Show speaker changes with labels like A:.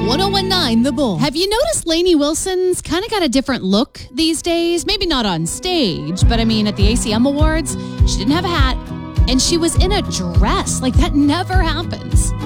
A: 1019 The Bull. Have you noticed Lainey Wilson's kind of got a different look these days? Maybe not on stage, but I mean at the ACM Awards, she didn't have a hat and she was in a dress. Like that never happens.